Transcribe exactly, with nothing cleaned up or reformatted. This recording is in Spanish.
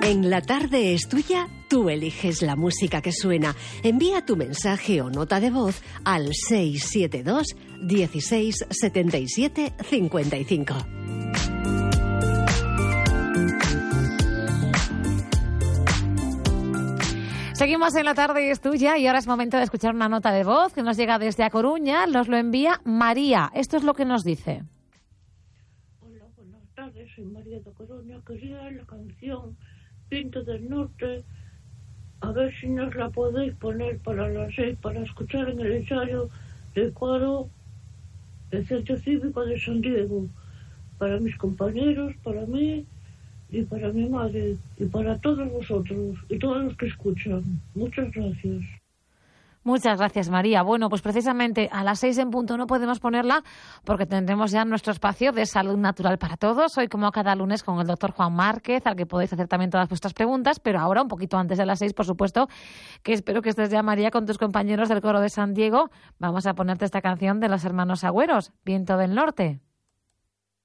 En La Tarde es Tuya, tú eliges la música que suena. Envía tu mensaje o nota de voz al seis siete dos, dieciséis, setenta y siete, cincuenta y cinco. Seguimos en La Tarde es Tuya y ahora es momento de escuchar una nota de voz que nos llega desde A Coruña. Nos lo envía María. Esto es lo que nos dice. Hola, buenas tardes. Soy María de Coruña. Quería la canción Viento del Norte. A ver si nos la podéis poner para las seis, para escuchar en el ensayo del coro del Centro Cívico de San Diego. Para mis compañeros, para mí y para mi madre y para todos vosotros y todos los que escuchan. Muchas gracias. Muchas gracias, María. Bueno, pues precisamente a las seis en punto no podemos ponerla porque tendremos ya nuestro espacio de salud natural para todos. Hoy, como cada lunes, con el doctor Juan Márquez, al que podéis hacer también todas vuestras preguntas, pero ahora, un poquito antes de las seis, por supuesto, que espero que estés ya, María, con tus compañeros del coro de San Diego. Vamos a ponerte esta canción de los hermanos Agüeros, Viento del Norte.